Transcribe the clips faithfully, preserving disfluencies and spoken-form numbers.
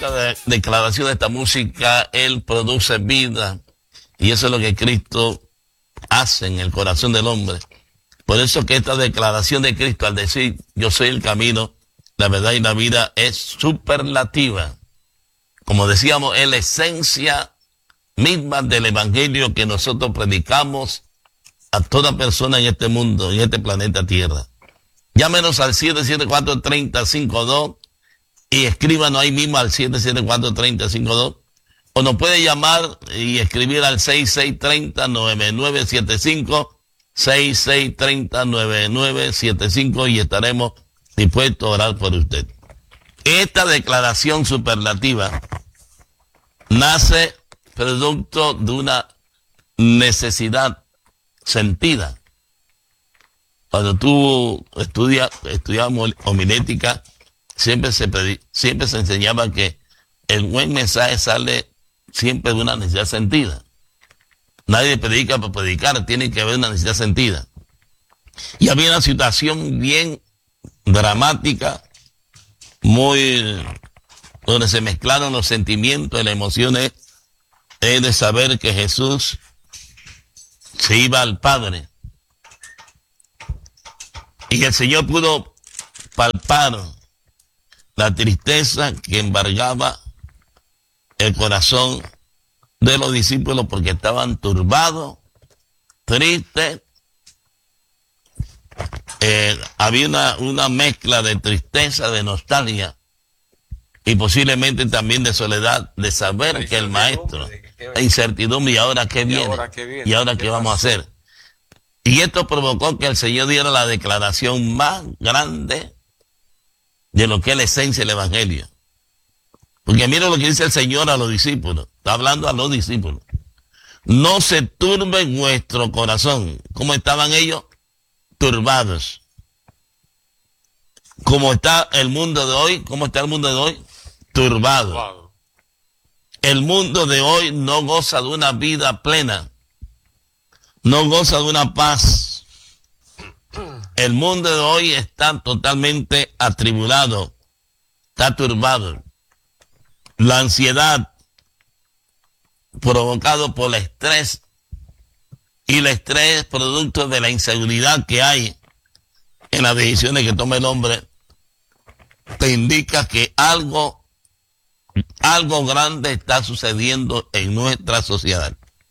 esta de, declaración de esta música, Él produce vida. Y eso es lo que Cristo hace en el corazón del hombre. Por eso que esta declaración de Cristo, al decir, yo soy el camino, la verdad y la vida, es superlativa. Como decíamos, es la esencia misma del evangelio que nosotros predicamos a toda persona en este mundo, en este planeta Tierra. Llámenos al siete siete cuatro, tres cero cinco dos y escríbanos ahí mismo al siete siete cuatro, tres cero cinco dos. O nos puede llamar y escribir al seis seis tres cero, nueve nueve siete cinco, seis seis tres cero, nueve nueve siete cinco, y estaremos dispuestos a orar por usted. Esta declaración superlativa nace producto de una necesidad sentida. Cuando tú estudias, estudiamos homilética, siempre se, siempre se enseñaba que el buen mensaje sale siempre de una necesidad sentida. Nadie predica por predicar, tiene que haber una necesidad sentida. Y había una situación bien dramática, muy, donde se mezclaron los sentimientos y las emociones, es de saber que Jesús se iba al Padre. Y el Señor pudo palpar la tristeza que embargaba el corazón de los discípulos, porque estaban turbados, tristes. Eh, había una, una mezcla de tristeza, de nostalgia y posiblemente también de soledad, de saber que el maestro, la incertidumbre, y ahora qué viene, y ahora qué vamos a hacer. Y esto provocó que el Señor diera la declaración más grande de lo que es la esencia del evangelio. Porque mira lo que dice el Señor a los discípulos. Está hablando a los discípulos. No se turbe vuestro corazón. ¿Cómo estaban ellos? Turbados. ¿Cómo está el mundo de hoy? ¿Cómo está el mundo de hoy? Turbado. El mundo de hoy no goza de una vida plena. No goza de una paz. El mundo de hoy está totalmente atribulado. Está turbado. La ansiedad provocado por el estrés, y el estrés producto de la inseguridad que hay en las decisiones que toma el hombre, te indica que algo, algo grande está sucediendo en nuestra sociedad.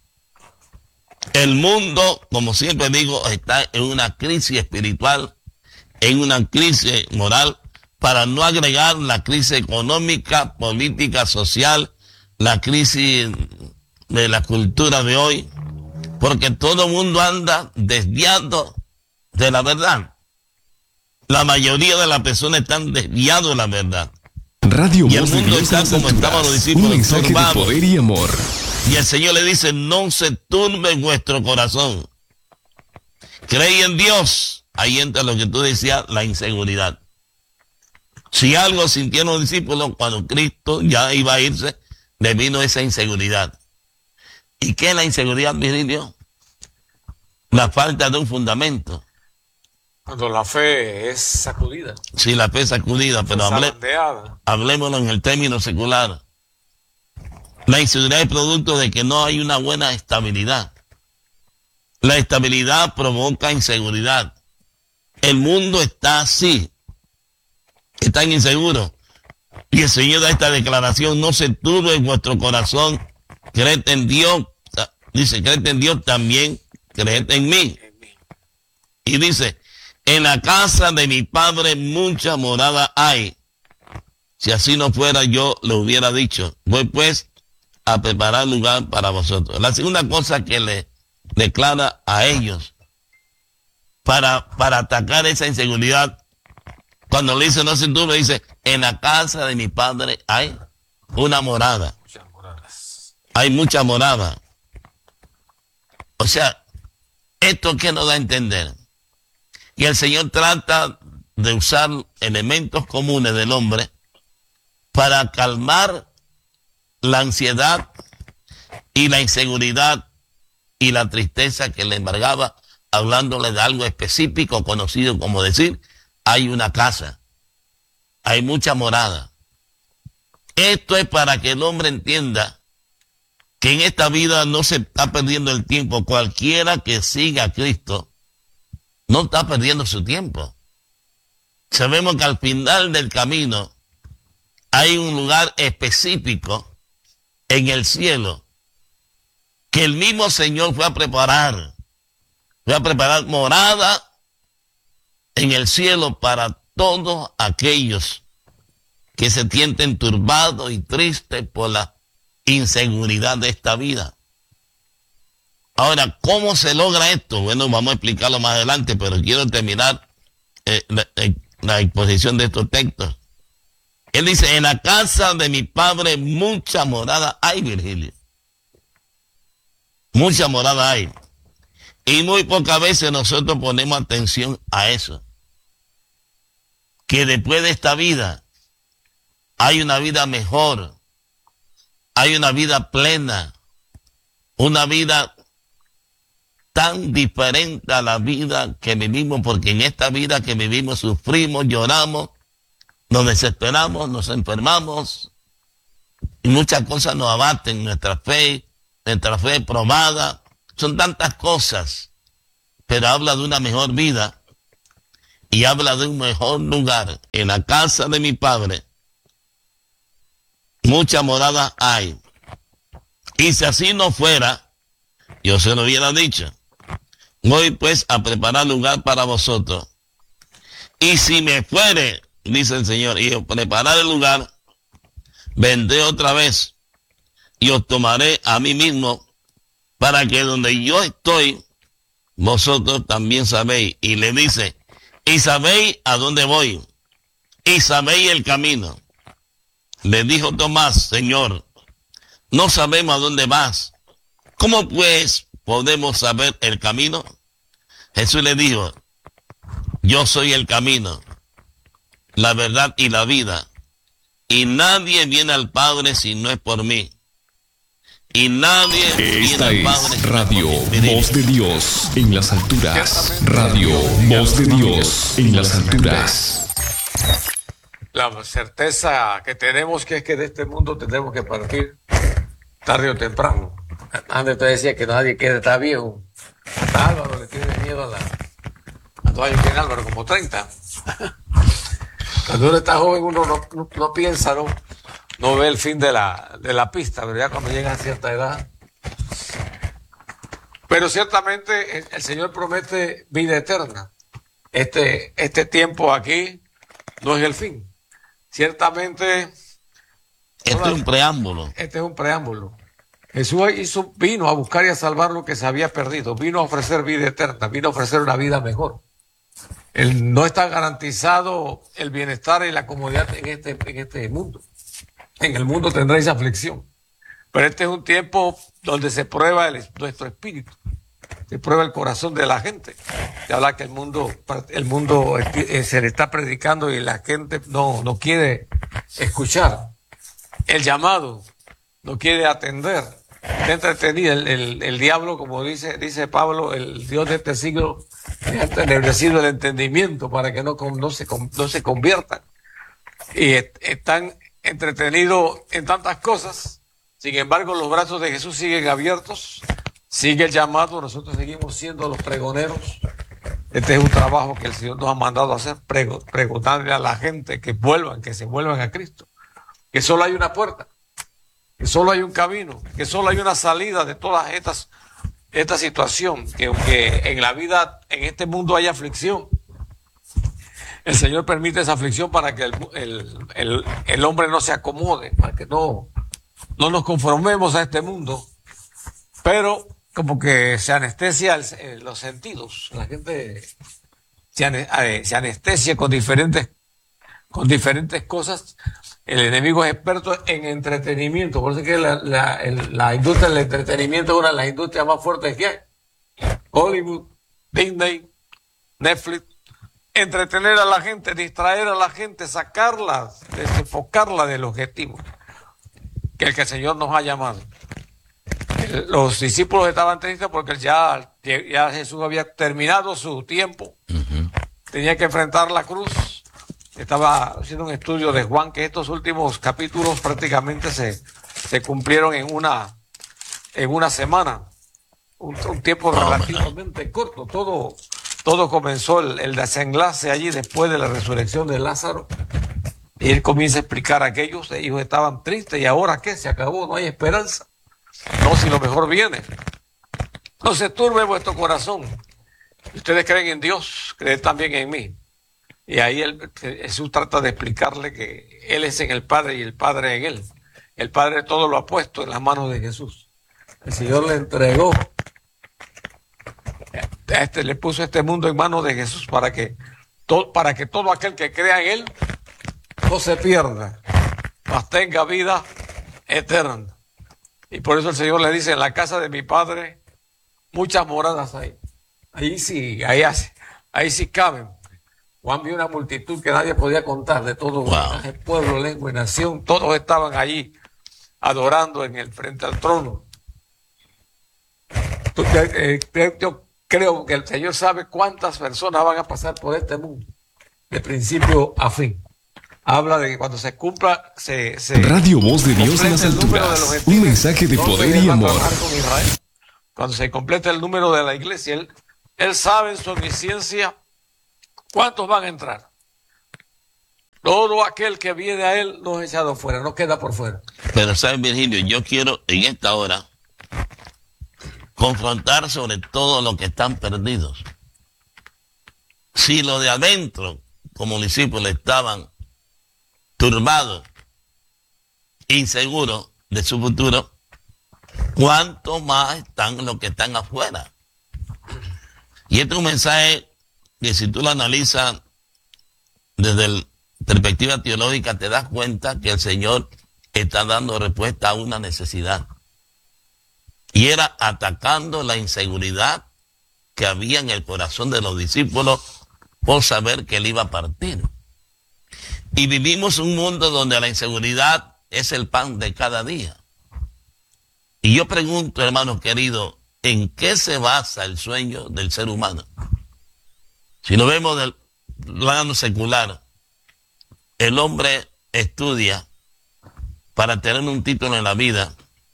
El mundo, como siempre digo, está en una crisis espiritual, en una crisis moral, para no agregar la crisis económica, política, social, la crisis de la cultura de hoy, porque todo el mundo anda desviado de la verdad. La mayoría de las personas están desviados de la verdad. Radio y el mundo está como estaban los discípulos, un mensaje de poder y amor. Y el Señor le dice, no se turbe vuestro corazón. Creí en Dios. Ahí entra lo que tú decías, la inseguridad. Si algo sintieron los discípulos cuando Cristo ya iba a irse, le vino esa inseguridad. ¿Y qué es la inseguridad, Virgilio? La falta de un fundamento. Cuando la fe es sacudida. Sí, la fe es sacudida, pero hable, hablémoslo en el término secular. La inseguridad es producto de que no hay una buena estabilidad. La estabilidad provoca inseguridad. El mundo está así. Está inseguro. Y el Señor da esta declaración: no se turbe en vuestro corazón, creed en Dios. Dice, creed en Dios, también creed en mí. Y dice, en la casa de mi Padre mucha morada hay. Si así no fuera, yo le hubiera dicho, voy pues a preparar lugar para vosotros. La segunda cosa que le declara a ellos para, para atacar esa inseguridad, cuando le dice no se turbe, dice, en la casa de mi Padre hay una morada. Muchas moradas. Hay mucha morada. O sea, ¿esto qué nos da a entender? Y el Señor trata de usar elementos comunes del hombre para calmar la ansiedad y la inseguridad y la tristeza que le embargaba, hablándole de algo específico, conocido como decir, hay una casa, hay mucha morada. Esto es para que el hombre entienda que en esta vida no se está perdiendo el tiempo. Cualquiera que siga a Cristo no está perdiendo su tiempo. Sabemos que al final del camino hay un lugar específico en el cielo que el mismo Señor fue a preparar. Fue a preparar morada en el cielo para todos aquellos que se sienten turbados y tristes por la inseguridad de esta vida. Ahora, ¿cómo se logra esto? Bueno, vamos a explicarlo más adelante, pero quiero terminar eh, la, eh, la exposición de estos textos. Él dice, en la casa de mi padre mucha morada hay, Virgilio. Mucha morada hay. Y muy pocas veces nosotros ponemos atención a eso. Que después de esta vida hay una vida mejor, hay una vida plena, una vida tan diferente a la vida que vivimos, porque en esta vida que vivimos sufrimos, lloramos, nos desesperamos, nos enfermamos, y muchas cosas nos abaten, nuestra fe, nuestra fe probada, son tantas cosas, pero habla de una mejor vida, y habla de un mejor lugar. En la casa de mi padre mucha morada hay. Y si así no fuera, yo se lo hubiera dicho. Voy pues a preparar lugar para vosotros. Y si me fuere, dice el Señor, y os preparar el lugar, vendré otra vez y os tomaré a mí mismo, para que donde yo estoy, vosotros también sabéis. Y le dice, y sabéis a dónde voy, y sabéis el camino. Le dijo Tomás, Señor, no sabemos a dónde vas. ¿Cómo pues podemos saber el camino? Jesús le dijo, yo soy el camino, la verdad y la vida. Y nadie viene al Padre si no es por mí. Y nadie Esta viene al Padre es si no Radio es por mí. Voz de Dios en las alturas. Radio Voz de Dios en las alturas. La certeza que tenemos que es que de este mundo tenemos que partir tarde o temprano. Antes te decía que nadie quiere estar viejo. A Álvaro le tiene miedo a la... ¿Cuántos años tiene Álvaro? Como treinta. Cuando uno está joven uno no, no, no piensa, ¿no? No ve el fin de la, de la pista, pero ya cuando llega a cierta edad. Pero ciertamente el, el Señor promete vida eterna. Este, este tiempo aquí no es el fin. Ciertamente, Esto es un preámbulo. este es un preámbulo. Jesús hizo, vino a buscar y a salvar lo que se había perdido. Vino a ofrecer vida eterna, vino a ofrecer una vida mejor. Él no está garantizado el bienestar y la comodidad en este, en este mundo. En el mundo tendréis aflicción. Pero este es un tiempo donde se prueba el, nuestro espíritu. Se prueba el corazón de la gente. Se habla que el mundo, el mundo eh, se le está predicando y la gente no, no quiere escuchar el llamado, no quiere atender. Está entretenido. El, el, el diablo, como dice, dice Pablo, el Dios de este siglo, ha entenebrecido el entendimiento para que no, no, se, no se conviertan. Y est- están entretenidos en tantas cosas. Sin embargo, los brazos de Jesús siguen abiertos. Sigue el llamado, nosotros seguimos siendo los pregoneros. Este es un trabajo que el Señor nos ha mandado a hacer, prego, preguntarle a la gente que vuelvan, que se vuelvan a Cristo. Que solo hay una puerta, que solo hay un camino, que solo hay una salida de todas estas, esta situación, que aunque en la vida, en este mundo hay aflicción, el Señor permite esa aflicción para que el, el, el, el hombre no se acomode, para que no, no nos conformemos a este mundo, pero como que se anestesia el, eh, los sentidos. La gente se, ane, eh, se anestesia con diferentes, con diferentes cosas. El enemigo es experto en entretenimiento. Por eso es que la, la, el, la industria del entretenimiento es una de las industrias más fuertes que hay. Hollywood, Disney, Netflix. Entretener a la gente, distraer a la gente, sacarla, desenfocarla del objetivo que el que el Señor nos ha llamado. Los discípulos estaban tristes porque ya, ya Jesús había terminado su tiempo. Uh-huh. Tenía que enfrentar la cruz, estaba haciendo un estudio de Juan, que estos últimos capítulos prácticamente se, se cumplieron en una, en una semana, un, un tiempo relativamente corto. Todo, todo comenzó el, el desenlace allí después de la resurrección de Lázaro. Y él comienza a explicar a aquellos, ellos estaban tristes, ¿y ahora qué? Se acabó, no hay esperanza. No, si lo mejor viene. No se turbe vuestro corazón. Ustedes creen en Dios, creen también en mí. Y ahí él, Jesús trata de explicarle que Él es en el Padre y el Padre en Él. El Padre todo lo ha puesto en las manos de Jesús. El Señor le entregó, este, le puso este mundo en manos de Jesús para que, to, para que todo aquel que crea en Él no se pierda, mas tenga vida eterna. Y por eso el Señor le dice, en la casa de mi Padre muchas moradas hay. Ahí sí, ahí, ahí sí caben. Juan vio una multitud que nadie podía contar, de todo wow. El pueblo, lengua y nación. Todos estaban allí adorando en el frente al trono. Yo creo que el Señor sabe cuántas personas van a pasar por este mundo, de principio a fin. Habla de que cuando se cumpla, se, se Radio Voz de Dios en las alturas, un mensaje de poder y amor. Cuando se complete el número de la iglesia, él, él sabe en su omnisciencia cuántos van a entrar. Todo aquel que viene a él no es echado fuera, no queda por fuera. Pero sabes, Virgilio, yo quiero en esta hora confrontar sobre todo lo que están perdidos. Si los de adentro, como discípulos, estaban turbados, inseguros de su futuro, ¿cuánto más están los que están afuera? Y este es un mensaje que si tú lo analizas desde la perspectiva teológica, te das cuenta que el Señor está dando respuesta a una necesidad. Y era atacando la inseguridad que había en el corazón de los discípulos por saber que Él iba a partir. Y vivimos un mundo donde la inseguridad es el pan de cada día. Y yo pregunto, hermanos queridos, ¿en qué se basa el sueño del ser humano? Si lo vemos del plano secular, el hombre estudia para tener un título en la vida,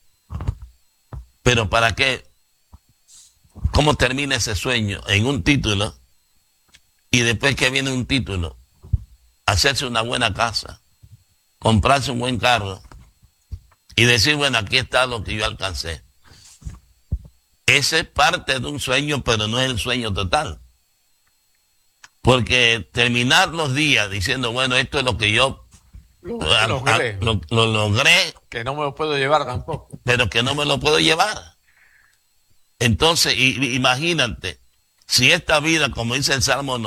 pero ¿para qué? ¿Cómo termina ese sueño? En un título, y después que viene un título, hacerse una buena casa, comprarse un buen carro y decir, bueno, aquí está lo que yo alcancé. Ese es parte de un sueño, pero no es el sueño total. Porque terminar los días diciendo, bueno, esto es lo que yo lo, a, logré. A, lo, lo logré. Que no me lo puedo llevar tampoco. Pero que no me lo puedo llevar. Entonces, y, imagínate, si esta vida, como dice el Salmo